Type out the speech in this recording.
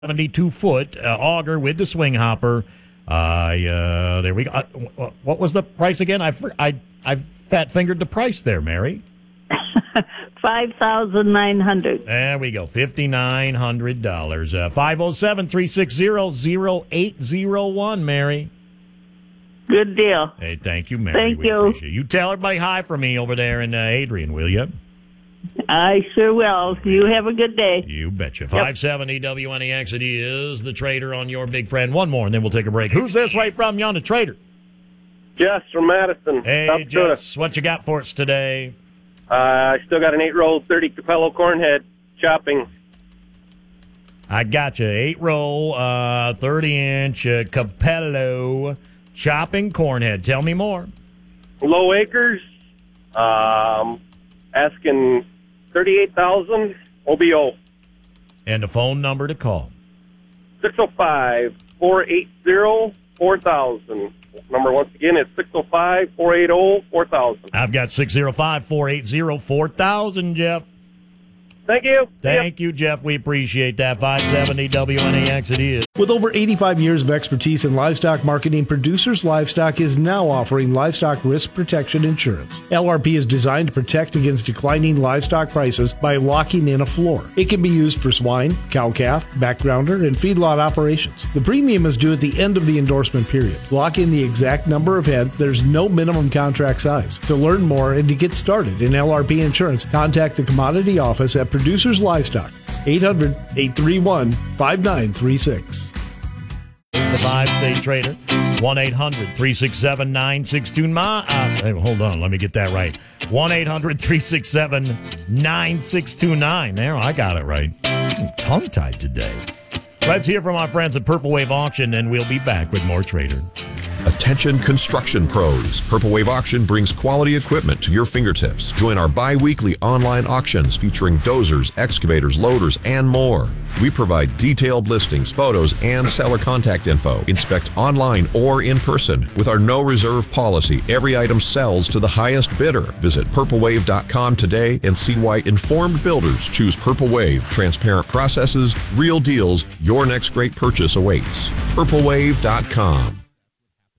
72-foot auger with the swing hopper. There we go. What was the price again? I fat fingered the price there, Mary. $5,900. There we go. $5,900. 507-360-0801, Mary. Good deal. Hey, thank you, Mary. Thank you. Appreciate it. You tell everybody hi for me over there in Adrian, will you? I sure will. You have a good day. You betcha. 570 WNEX. It is the Trader on your big friend. One more, and then we'll take a break. Who's this way from? You on the Trader? Jess from Madison. Hey, Jess, what you got for us today? I still got an 8-roll 30 Capello cornhead chopping. I got you. 8-roll, 30-inch Capello chopping cornhead. Tell me more. Low acres. Asking $38,000 OBO. And the phone number to call. 605-480-4000. Number once again is 605-480-4000. I've got 605-480-4000, Jeff. Thank you. Thank you, Jeff. We appreciate that. 570 WNEX it is. With over 85 years of expertise in livestock marketing, Producers Livestock is now offering livestock risk protection insurance. LRP is designed to protect against declining livestock prices by locking in a floor. It can be used for swine, cow-calf, backgrounder, and feedlot operations. The premium is due at the end of the endorsement period. Lock in the exact number of head. There's no minimum contract size. To learn more and to get started in LRP insurance, contact the Commodity Office at Producers Livestock, 800-831-5936. The five-state Trader, 1-800-367-9629. Hold on, let me get that right. 1-800-367-9629. There, I got it right. I'm tongue-tied today. Let's hear from our friends at Purple Wave Auction, and we'll be back with more Trader. Attention construction pros. Purple Wave Auction brings quality equipment to your fingertips. Join our bi-weekly online auctions featuring dozers, excavators, loaders, and more. We provide detailed listings, photos, and seller contact info. Inspect online or in person. With our no reserve policy, every item sells to the highest bidder. Visit purplewave.com today and see why informed builders choose Purple Wave. Transparent processes, real deals. Your next great purchase awaits. purplewave.com.